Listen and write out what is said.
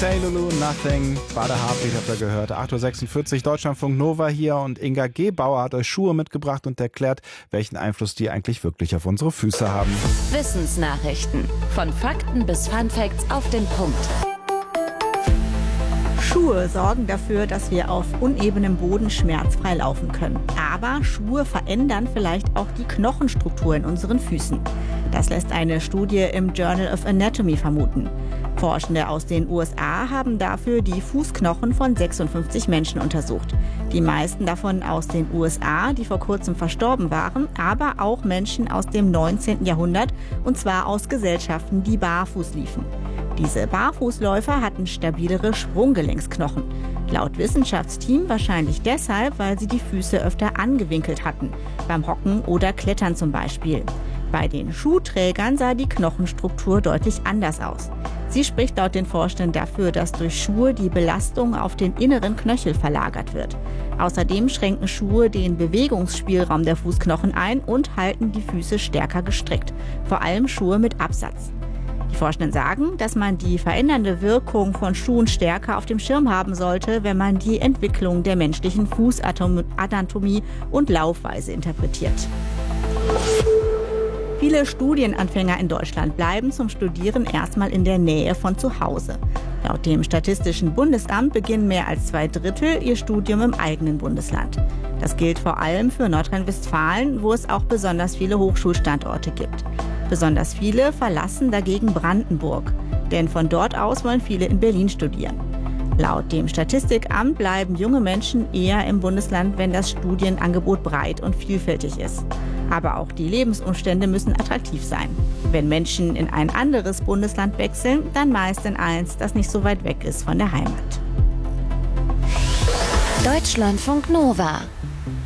Say Lulu, Nothing, Bade Hartwig habt ihr gehört. 8.46 Uhr, Deutschlandfunk Nova hier und Inga Gebauer hat euch Schuhe mitgebracht und erklärt, welchen Einfluss die eigentlich wirklich auf unsere Füße haben. Wissensnachrichten. Von Fakten bis Funfacts auf den Punkt. Schuhe sorgen dafür, dass wir auf unebenem Boden schmerzfrei laufen können. Aber Schuhe verändern vielleicht auch die Knochenstruktur in unseren Füßen. Das lässt eine Studie im Journal of Anatomy vermuten. Forschende aus den USA haben dafür die Fußknochen von 56 Menschen untersucht. Die meisten davon aus den USA, die vor kurzem verstorben waren, aber auch Menschen aus dem 19. Jahrhundert, und zwar aus Gesellschaften, die barfuß liefen. Diese Barfußläufer hatten stabilere Sprunggelenksknochen. Laut Wissenschaftsteam wahrscheinlich deshalb, weil sie die Füße öfter angewinkelt hatten, beim Hocken oder Klettern zum Beispiel. Bei den Schuhträgern sah die Knochenstruktur deutlich anders aus. Sie spricht laut den Forschenden dafür, dass durch Schuhe die Belastung auf den inneren Knöchel verlagert wird. Außerdem schränken Schuhe den Bewegungsspielraum der Fußknochen ein und halten die Füße stärker gestrickt, vor allem Schuhe mit Absatz. Die Forschenden sagen, dass man die verändernde Wirkung von Schuhen stärker auf dem Schirm haben sollte, wenn man die Entwicklung der menschlichen Fußanatomie und Laufweise interpretiert. Viele Studienanfänger in Deutschland bleiben zum Studieren erstmal in der Nähe von zu Hause. Laut dem Statistischen Bundesamt beginnen mehr als 2/3 ihr Studium im eigenen Bundesland. Das gilt vor allem für Nordrhein-Westfalen, wo es auch besonders viele Hochschulstandorte gibt. Besonders viele verlassen dagegen Brandenburg, denn von dort aus wollen viele in Berlin studieren. Laut dem Statistikamt bleiben junge Menschen eher im Bundesland, wenn das Studienangebot breit und vielfältig ist. Aber auch die Lebensumstände müssen attraktiv sein. Wenn Menschen in ein anderes Bundesland wechseln, dann meist in eins, das nicht so weit weg ist von der Heimat. Deutschlandfunk Nova.